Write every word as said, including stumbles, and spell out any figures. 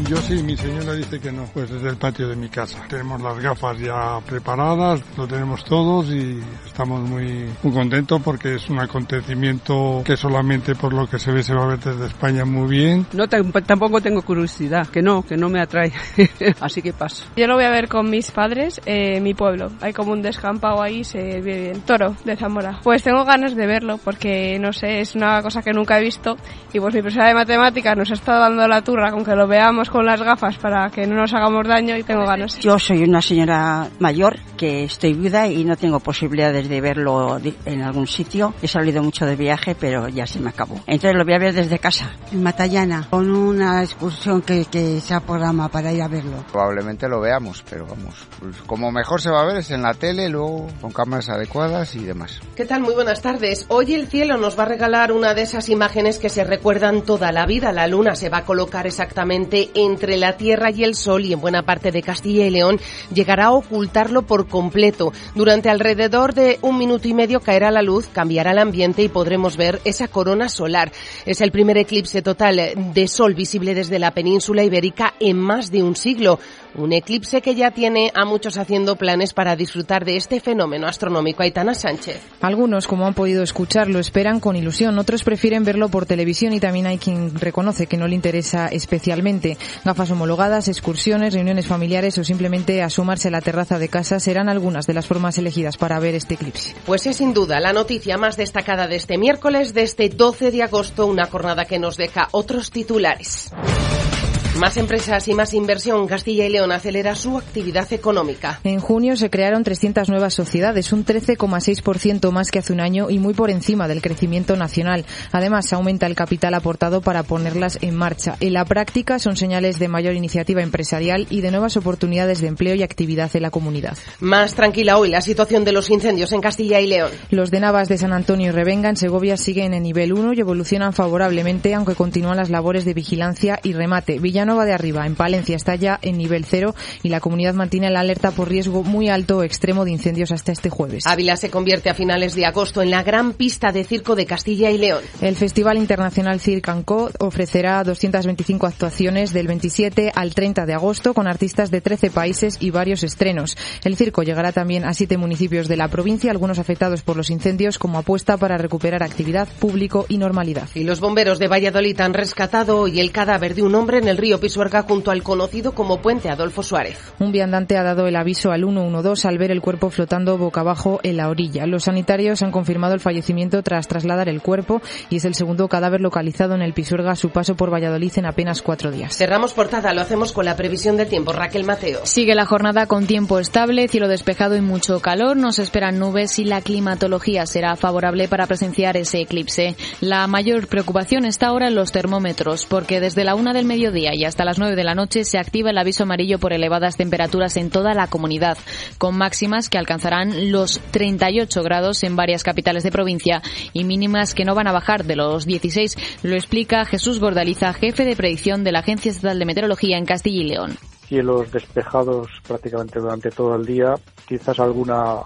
Yo sí, mi señora dice que no, pues desde el patio de mi casa. Tenemos las gafas ya preparadas, lo tenemos todos y estamos muy, muy contentos porque es un acontecimiento que solamente por lo que se ve se va a ver desde España muy bien. No, tampoco tengo curiosidad, que no, que no me atrae, así que paso. Yo lo voy a ver con mis padres, eh, mi pueblo. Hay como un descampado ahí, se ve bien. Toro, de Zamora. Pues tengo ganas de verlo porque, no sé, es una cosa que nunca he visto y pues mi profesora de matemáticas nos ha estado dando la turra con que lo veamos con las gafas para que no nos hagamos daño y tengo ganas. Yo soy una señora mayor que estoy viuda y no tengo posibilidades de verlo en algún sitio. He salido mucho de viaje, pero ya se me acabó. Entonces lo voy a ver desde casa. En Matallana, con una excursión que, que se programa para ir a verlo. Probablemente lo veamos, pero vamos, pues como mejor se va a ver es en la tele, luego con cámaras adecuadas y demás. ¿Qué tal? Muy buenas tardes. Hoy el cielo nos va a regalar una de esas imágenes que se recuerdan toda la vida. La luna se va a colocar exactamente entre la Tierra y el Sol y en buena parte de Castilla y León llegará a ocultarlo por completo. Durante alrededor de un minuto y medio caerá la luz, cambiará el ambiente y podremos ver esa corona solar. Es el primer eclipse total de sol visible desde la península ibérica en más de un siglo. Un eclipse que ya tiene a muchos haciendo planes para disfrutar de este fenómeno astronómico. Aitana Sánchez. Algunos, como han podido escuchar, lo esperan con ilusión. Otros prefieren verlo por televisión y también hay quien reconoce que no le interesa especialmente. Gafas homologadas, excursiones, reuniones familiares o simplemente asomarse a la terraza de casa serán algunas de las formas elegidas para ver este eclipse. Pues es sin duda la noticia más destacada de este miércoles, de este doce de agosto, una jornada que nos deja otros titulares. Más empresas y más inversión. Castilla y León acelera su actividad económica. En junio se crearon trescientas nuevas sociedades, un trece coma seis por ciento más que hace un año y muy por encima del crecimiento nacional. Además, aumenta el capital aportado para ponerlas en marcha. En la práctica son señales de mayor iniciativa empresarial y de nuevas oportunidades de empleo y actividad en la comunidad. Más tranquila hoy la situación de los incendios en Castilla y León. Los de Navas, de San Antonio y Revenga en Segovia siguen en nivel uno y evolucionan favorablemente, aunque continúan las labores de vigilancia y remate. Villano Nova de Arriba, en Palencia, está ya en nivel cero y la comunidad mantiene la alerta por riesgo muy alto o extremo de incendios hasta este jueves. Ávila se convierte a finales de agosto en la gran pista de circo de Castilla y León. El Festival Internacional Cirque and Co ofrecerá doscientas veinticinco actuaciones del veintisiete al treinta de agosto con artistas de trece países y varios estrenos. El circo llegará también a siete municipios de la provincia, algunos afectados por los incendios, como apuesta para recuperar actividad, público y normalidad. Y los bomberos de Valladolid han rescatado hoy el cadáver de un hombre en el río Pisuerga junto al conocido como Puente Adolfo Suárez. Un viandante ha dado el aviso al ciento doce al ver el cuerpo flotando boca abajo en la orilla. Los sanitarios han confirmado el fallecimiento tras trasladar el cuerpo y es el segundo cadáver localizado en el Pisuerga a su paso por Valladolid en apenas cuatro días. Cerramos portada, lo hacemos con la previsión del tiempo. Raquel Mateo. Sigue la jornada con tiempo estable, cielo despejado y mucho calor. Nos esperan nubes y la climatología será favorable para presenciar ese eclipse. La mayor preocupación está ahora en los termómetros, porque desde la una del mediodía y hasta las nueve de la noche se activa el aviso amarillo por elevadas temperaturas en toda la comunidad, con máximas que alcanzarán los treinta y ocho grados en varias capitales de provincia y mínimas que no van a bajar de los dieciséis. Lo explica Jesús Gordaliza, jefe de predicción de la Agencia Estatal de Meteorología en Castilla y León. Cielos despejados prácticamente durante todo el día, quizás alguna